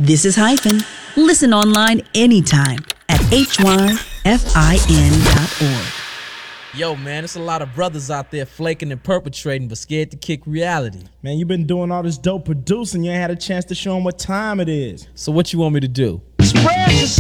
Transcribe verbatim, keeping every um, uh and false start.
This is Hyphen. Listen online anytime at H Y F I N dot org. Yo, man, there's a lot of brothers out there flaking and perpetrating, but scared to kick reality. Man, you been doing all this dope producing. You ain't had a chance to show them what time it is. So what you want me to do? Spread the